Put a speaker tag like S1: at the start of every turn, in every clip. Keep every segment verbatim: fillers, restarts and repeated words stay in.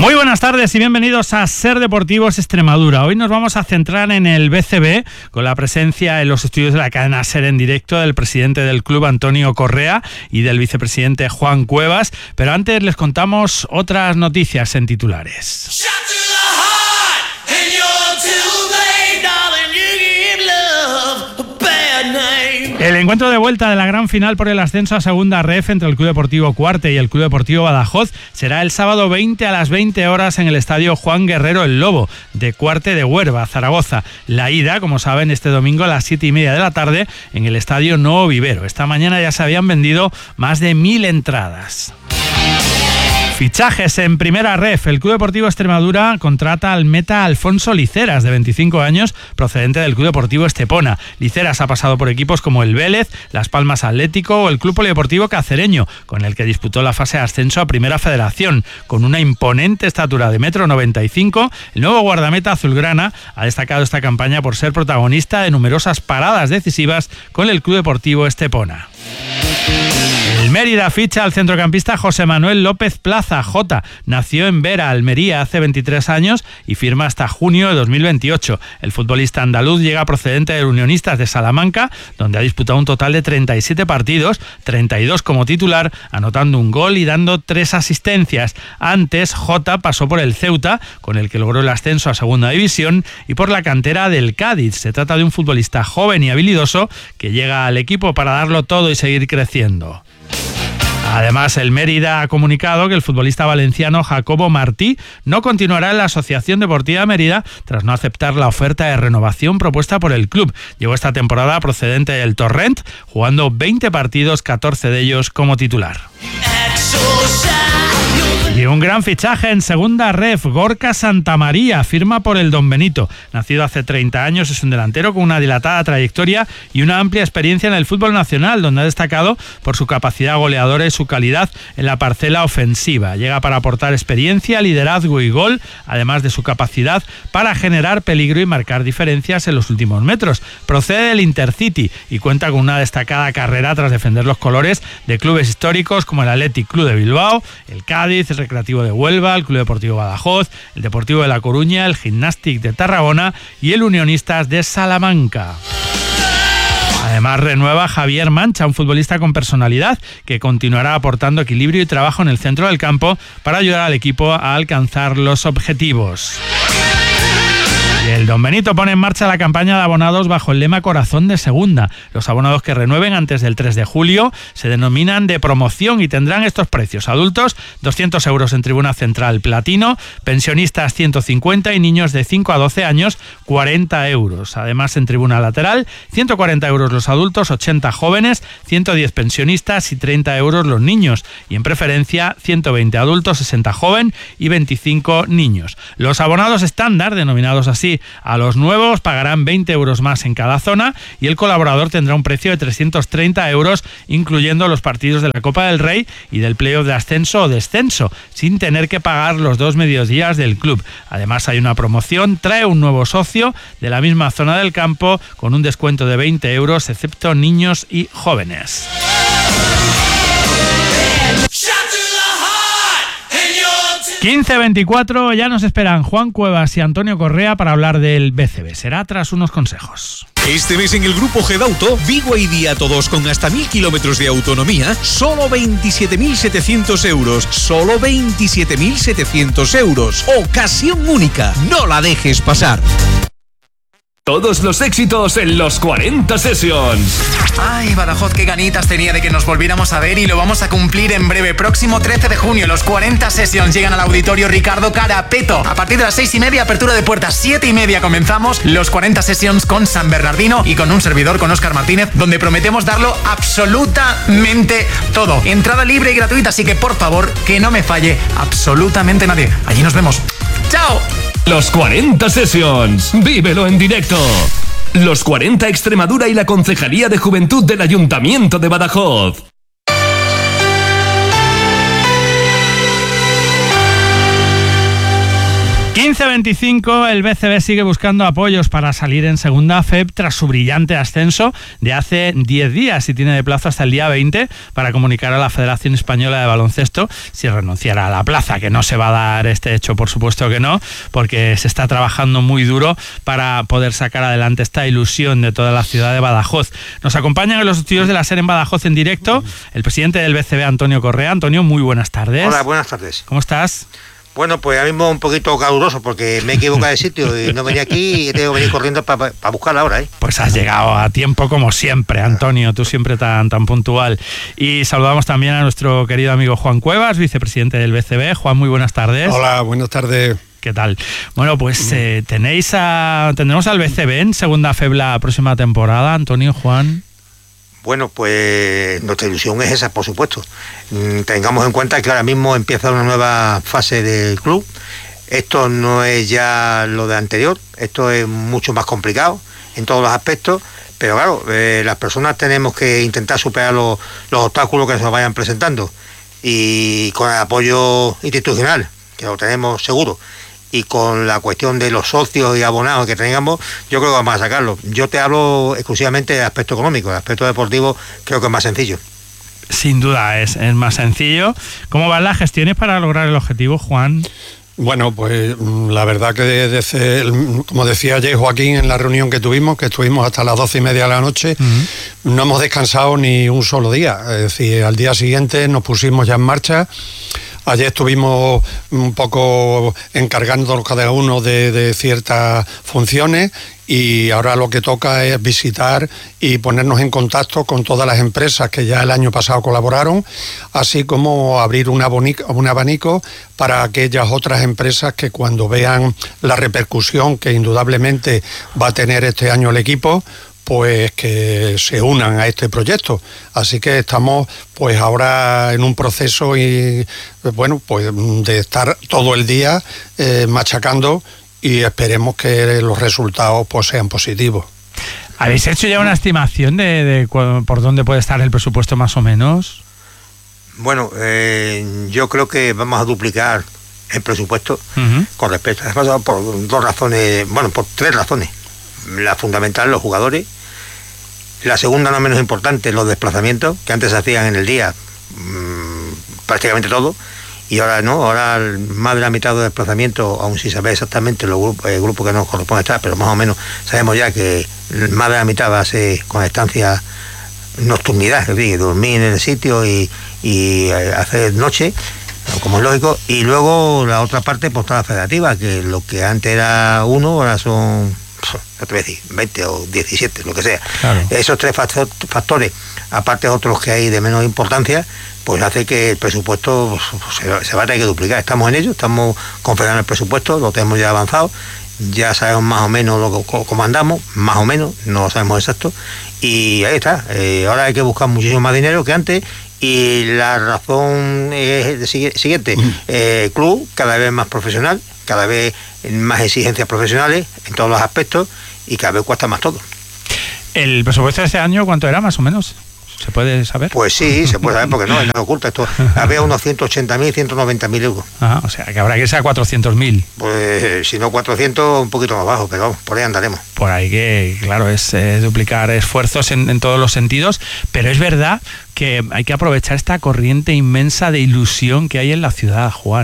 S1: Muy buenas tardes y bienvenidos a Ser Deportivos Extremadura. Hoy nos vamos a centrar en el B C B con la presencia en los estudios de la cadena Ser en directo del presidente del club, Antonio Correa, y del vicepresidente Juan Cuevas. Pero antes les contamos otras noticias en titulares. El encuentro de vuelta de la gran final por el ascenso a Segunda Ref entre el Club Deportivo Cuarte y el Club Deportivo Badajoz será el sábado veinte a las veinte horas en el estadio Juan Guerrero El Lobo de Cuarte de Huerva, Zaragoza. La ida, como saben, este domingo a las siete y media de la tarde en el estadio Nuevo Vivero. Esta mañana ya se habían vendido más de mil entradas. Fichajes en Primera Ref. El Club Deportivo Extremadura contrata al meta Alfonso Liceras, de veinticinco años, procedente del Club Deportivo Estepona. Liceras ha pasado por equipos como el Vélez, Las Palmas Atlético o el Club Polideportivo Cacereño, con el que disputó la fase de ascenso a Primera Federación. Con una imponente estatura de metro noventa y cinco, el nuevo guardameta azulgrana ha destacado esta campaña por ser protagonista de numerosas paradas decisivas con el Club Deportivo Estepona. El Mérida ficha al centrocampista José Manuel López Plaza, Jota. Nació en Vera, Almería, hace veintitrés años y firma hasta junio de dos mil veintiocho. El futbolista andaluz llega procedente del Unionistas de Salamanca, donde ha disputado un total de treinta y siete partidos, treinta y dos como titular, anotando un gol y dando tres asistencias. Antes, Jota pasó por el Ceuta, con el que logró el ascenso a Segunda División, y por la cantera del Cádiz. Se trata de un futbolista joven y habilidoso que llega al equipo para darlo todo y seguir creciendo. Además, el Mérida ha comunicado que el futbolista valenciano Jacobo Martí no continuará en la Asociación Deportiva Mérida tras no aceptar la oferta de renovación propuesta por el club. Llegó esta temporada procedente del Torrent, jugando veinte partidos, catorce de ellos como titular. Y un gran fichaje en Segunda Ref. Gorka Santamaría firma por el Don Benito. Nacido hace treinta años, es un delantero con una dilatada trayectoria y una amplia experiencia en el fútbol nacional, donde ha destacado por su capacidad goleadora y su calidad en la parcela ofensiva. Llega para aportar experiencia, liderazgo y gol, además de su capacidad para generar peligro y marcar diferencias en los últimos metros. Procede del Intercity y cuenta con una destacada carrera tras defender los colores de clubes históricos como el Athletic Club de Bilbao, el Cádiz, el Recreativo de Huelva, el Club Deportivo Badajoz, el Deportivo de La Coruña, el Gimnàstic de Tarragona y el Unionistas de Salamanca. Además, renueva Javier Mancha, un futbolista con personalidad que continuará aportando equilibrio y trabajo en el centro del campo para ayudar al equipo a alcanzar los objetivos. Y el Don Benito pone en marcha la campaña de abonados bajo el lema Corazón de Segunda. Los abonados que renueven antes del tres de julio se denominan de promoción y tendrán estos precios: adultos doscientos euros en tribuna central platino, pensionistas ciento cincuenta y niños de cinco a doce años cuarenta euros. Además, en tribuna lateral ciento cuarenta euros los adultos, ochenta jóvenes, ciento diez pensionistas y treinta euros los niños. Y en preferencia ciento veinte adultos, sesenta joven y veinticinco niños. Los abonados estándar, denominados así a los nuevos, pagarán veinte euros más en cada zona y el colaborador tendrá un precio de trescientos treinta euros, incluyendo los partidos de la Copa del Rey y del playoff de ascenso o descenso, sin tener que pagar los dos mediodías del club. Además, hay una promoción: trae un nuevo socio de la misma zona del campo con un descuento de veinte euros, excepto niños y jóvenes. quince veinticuatro, ya nos esperan Juan Cuevas y Antonio Correa para hablar del B C B. Será tras unos consejos.
S2: Este mes en el Grupo Gedauto, Vigo y Día Todos con hasta mil kilómetros de autonomía, solo veintisiete mil setecientos euros. Solo veintisiete mil setecientos euros. Ocasión única. No la dejes pasar.
S3: Todos los éxitos en los cuarenta Sessions.
S4: Ay, Badajoz, qué ganitas tenía de que nos volviéramos a ver y lo vamos a cumplir en breve. Próximo trece de junio, los cuarenta Sessions llegan al auditorio Ricardo Carapeto. A partir de las seis y media, apertura de puertas, siete y media comenzamos los cuarenta Sessions con San Bernardino y con un servidor, con Óscar Martínez, donde prometemos darlo absolutamente todo. Entrada libre y gratuita, así que por favor, que no me falle absolutamente nadie. Allí nos vemos. ¡Chao!
S3: Los cuarenta Sessions. Vívelo en directo. Los cuarenta Extremadura y la Concejalía de Juventud del Ayuntamiento de Badajoz.
S1: quince veinticinco, el B C B sigue buscando apoyos para salir en segunda F E B tras su brillante ascenso de hace diez días y tiene de plazo hasta el día veinte para comunicar a la Federación Española de Baloncesto si renunciará a la plaza, que no se va a dar este hecho, por supuesto que no, porque se está trabajando muy duro para poder sacar adelante esta ilusión de toda la ciudad de Badajoz. Nos acompañan en los estudios de la SER en Badajoz en directo el presidente del B C B, Antonio Correa. Antonio, muy buenas tardes.
S5: Hola, buenas tardes.
S1: ¿Cómo estás?
S5: Bueno, pues ahora mismo un poquito caluroso porque me he equivocado de sitio y no venía aquí y tengo que venir corriendo para pa buscarla ahora, ¿eh?
S1: Pues has llegado a tiempo como siempre, Antonio, tú siempre tan, tan puntual. Y saludamos también a nuestro querido amigo Juan Cuevas, vicepresidente del B C B. Juan, muy buenas tardes.
S6: Hola, buenas tardes.
S1: ¿Qué tal? Bueno, pues eh, tenéis a, tendremos al B C B en segunda F E B la próxima temporada, Antonio, Juan.
S5: Bueno, pues nuestra ilusión es esa, por supuesto. Tengamos en cuenta que ahora mismo empieza una nueva fase del club. Esto no es ya lo de anterior, esto es mucho más complicado en todos los aspectos, pero claro, eh, las personas tenemos que intentar superar los, los obstáculos que se nos vayan presentando y con el apoyo institucional, que lo tenemos seguro, y con la cuestión de los socios y abonados que tengamos, yo creo que vamos a sacarlo. Yo te hablo exclusivamente de aspecto económico, el aspecto deportivo creo que es más sencillo.
S1: Sin duda es, es más sencillo. ¿Cómo van las gestiones para lograr el objetivo, Juan?
S6: Bueno, pues la verdad que desde, el, como decía ayer Joaquín en la reunión que tuvimos, que estuvimos hasta las doce y media de la noche, uh-huh. no hemos descansado ni un solo día. Es decir, al día siguiente nos pusimos ya en marcha. Ayer estuvimos un poco encargándonos cada uno de, de ciertas funciones y ahora lo que toca es visitar y ponernos en contacto con todas las empresas que ya el año pasado colaboraron, así como abrir un abanico, un abanico para aquellas otras empresas que cuando vean la repercusión que indudablemente va a tener este año el equipo, pues que se unan a este proyecto. Así que estamos pues ahora en un proceso y bueno, pues de estar todo el día eh, machacando y esperemos que los resultados pues sean positivos.
S1: ¿Habéis hecho ya una estimación de, de por dónde puede estar el presupuesto más o menos?
S5: Bueno, eh, yo creo que vamos a duplicar el presupuesto uh-huh. con respecto a por dos razones, bueno, por tres razones. La fundamental, los jugadores. La segunda, no menos importante, los desplazamientos, que antes se hacían en el día mmm, prácticamente todo, y ahora no, ahora más de la mitad de los desplazamientos, aún sin saber exactamente los grupos, el grupo que nos corresponde estar, pero más o menos sabemos ya que más de la mitad va a ser con estancia nocturnidad, es decir, dormir en el sitio y, y hacer noche, como es lógico, y luego la otra parte, pues toda la federativa, que lo que antes era uno, ahora son... no te voy a decir, veinte o diecisiete, lo que sea. Claro. Esos tres factores, aparte de otros que hay de menos importancia, pues hace que el presupuesto se, se va a tener que duplicar. Estamos en ello, estamos configurando el presupuesto, lo tenemos ya avanzado, ya sabemos más o menos lo que cómo andamos, más o menos, no lo sabemos exacto, y ahí está. Eh, ahora hay que buscar muchísimo más dinero que antes, y la razón es la siguiente, eh, el club cada vez más profesional, cada vez más exigencias profesionales en todos los aspectos y cada vez cuesta más todo.
S1: ¿El presupuesto de este año cuánto era más o menos? ¿Se puede saber?
S5: Pues sí, se puede saber porque no, no oculta esto. Había unos ciento ochenta mil, ciento noventa mil euros.
S1: Ah, o sea que habrá que irse a cuatrocientos mil.
S5: Pues si no cuatrocientos, un poquito más bajo, pero por ahí andaremos.
S1: Por ahí que, claro, es eh, duplicar esfuerzos en, en todos los sentidos, pero es verdad que hay que aprovechar esta corriente inmensa de ilusión que hay en la ciudad, Juan.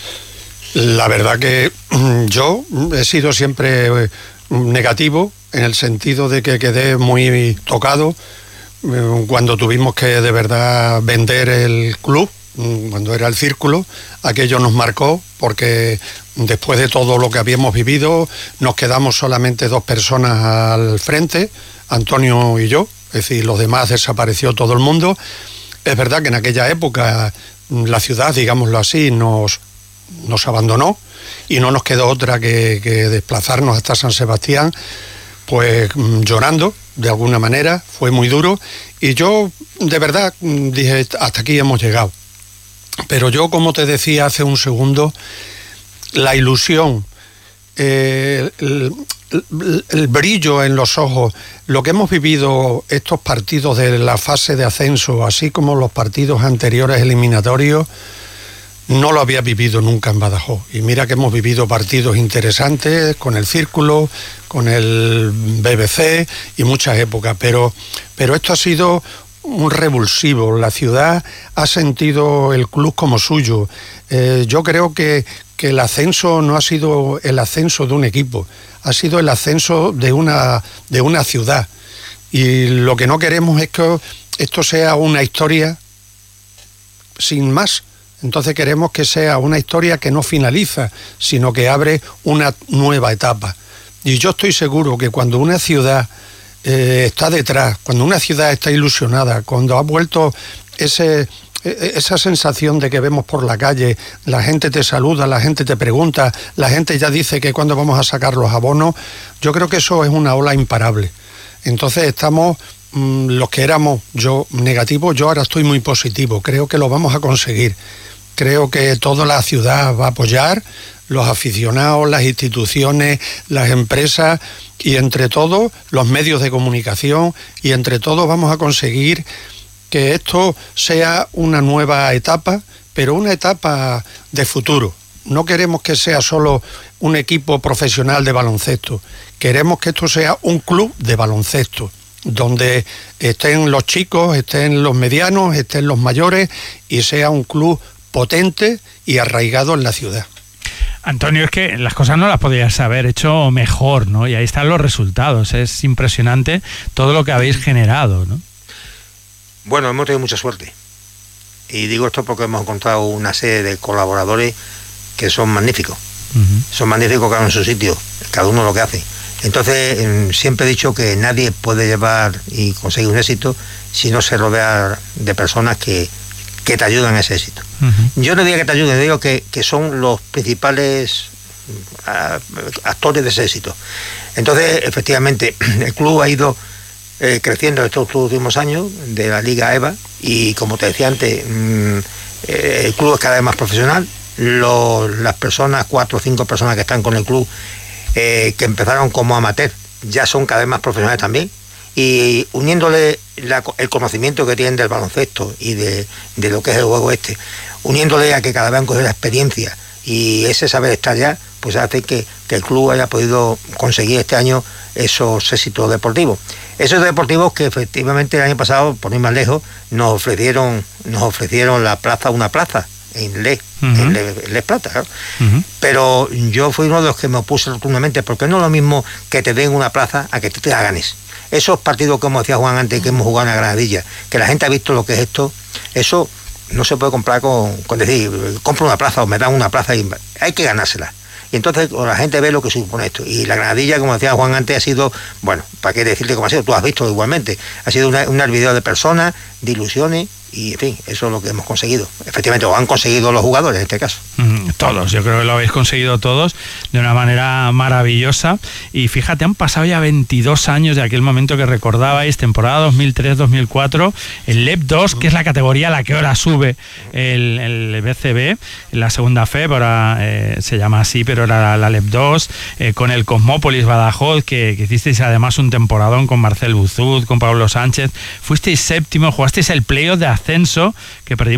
S6: La verdad que yo he sido siempre negativo en el sentido de que quedé muy tocado cuando tuvimos que de verdad vender el club, cuando era el Círculo. Aquello nos marcó porque después de todo lo que habíamos vivido nos quedamos solamente dos personas al frente, Antonio y yo, es decir, los demás desapareció todo el mundo. Es verdad que en aquella época la ciudad, digámoslo así, nos nos abandonó y no nos quedó otra que, que desplazarnos hasta San Sebastián, pues llorando de alguna manera. Fue muy duro y yo de verdad dije, hasta aquí hemos llegado. Pero yo, como te decía hace un segundo, la ilusión, eh, el, el, el brillo en los ojos, lo que hemos vivido estos partidos de la fase de ascenso, así como los partidos anteriores eliminatorios, no lo había vivido nunca en Badajoz. Y mira que hemos vivido partidos interesantes con el Círculo, con el B B C y muchas épocas, pero, pero esto ha sido un revulsivo. La ciudad ha sentido el club como suyo. Eh, yo creo que, que el ascenso no ha sido el ascenso de un equipo, ha sido el ascenso de una, de una ciudad. Y lo que no queremos es que esto sea una historia sin más. Entonces queremos que sea una historia que no finaliza, sino que abre una nueva etapa. Y yo estoy seguro que cuando una ciudad eh, está detrás, cuando una ciudad está ilusionada, cuando ha vuelto ese, esa sensación de que vemos por la calle, la gente te saluda, la gente te pregunta, la gente ya dice que cuándo vamos a sacar los abonos, yo creo que eso es una ola imparable. Entonces estamos, mmm, los que éramos yo negativos, yo ahora estoy muy positivo, creo que lo vamos a conseguir. Creo que toda la ciudad va a apoyar, los aficionados, las instituciones, las empresas y entre todos los medios de comunicación, y entre todos vamos a conseguir que esto sea una nueva etapa, pero una etapa de futuro. No queremos que sea solo un equipo profesional de baloncesto, queremos que esto sea un club de baloncesto, donde estén los chicos, estén los medianos, estén los mayores, y sea un club potente y arraigado en la ciudad.
S1: Antonio, es que las cosas no las podrías haber hecho mejor, ¿no? Y ahí están los resultados. Es impresionante todo lo que habéis generado, ¿no?
S5: Bueno, hemos tenido mucha suerte. Y digo esto porque hemos encontrado una serie de colaboradores que son magníficos. Uh-huh. Son magníficos cada uno en su sitio, cada uno lo que hace. Entonces, eh, siempre he dicho que nadie puede llevar y conseguir un éxito si no se rodea de personas que que te ayudan a ese éxito. Uh-huh. Yo no digo que te ayuden, digo que, que son los principales uh, actores de ese éxito. Entonces, efectivamente, el club ha ido eh, creciendo estos últimos años de la Liga EVA, y como te decía antes, mmm, eh, el club es cada vez más profesional. Los, las personas, cuatro o cinco personas que están con el club, eh, que empezaron como amateur, ya son cada vez más profesionales también. Y uniéndole la, el conocimiento que tienen del baloncesto y de, de lo que es el juego este, uniéndole a que cada vez han cogido la experiencia y ese saber estar ya, pues hace que, que el club haya podido conseguir este año esos éxitos deportivos. Esos deportivos que efectivamente el año pasado, por ir más lejos, nos ofrecieron, nos ofrecieron la plaza, una plaza en Les, uh-huh. en Les, Les Plata, claro. Uh-huh. Pero yo fui uno de los que me opuse rotundamente, porque no es lo mismo que te den una plaza a que tú te la ganes. Esos partidos, como decía Juan antes, que hemos jugado en la Granadilla, que la gente ha visto lo que es esto, eso no se puede comprar con, con decir, compro una plaza o me dan una plaza, y hay que ganársela. Y entonces la gente ve lo que supone esto. Y la Granadilla, como decía Juan antes, ha sido, bueno, ¿para qué decirte cómo ha sido? Tú has visto igualmente. Ha sido una, un hervidero de personas, de ilusiones, y en fin, eso es lo que hemos conseguido. Efectivamente, lo han conseguido los jugadores en este caso. Mm,
S1: todos, yo creo que lo habéis conseguido todos de una manera maravillosa. Y fíjate, han pasado ya veintidós años de aquel momento que recordabais, temporada dos mil tres dos mil cuatro, el L E P dos, que es la categoría a la que ahora sube el, el B C B, la segunda F E P, ahora eh, se llama así, pero era la, la L E P dos, eh, con el Cosmópolis Badajoz, que, que hicisteis además un temporadón con Marcel Buzud, con Pablo Sánchez, fuisteis séptimo, jugasteis el playoff de ascenso, que perdimos